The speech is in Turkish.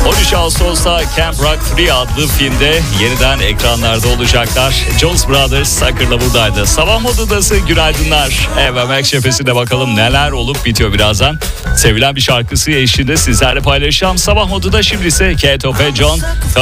13 Ağustos'ta Camp Rock 3 adlı filmde yeniden ekranlarda olacaklar. Jones Brothers Sucker'la buradaydı. Sabah modundası günaydınlar. MX cephesinde bakalım neler olup bitiyor birazdan. Sevilen bir şarkısı eşliğinde sizlerle paylaşacağım. Sabah modunda şimdi ise Kate John